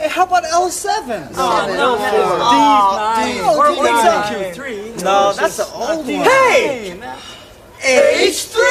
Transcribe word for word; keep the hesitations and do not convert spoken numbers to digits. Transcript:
Hey, how about L seven? Oh, no, that is D, D nine. D, Or D nine. Q three. No, that's the old one. Hey! H three!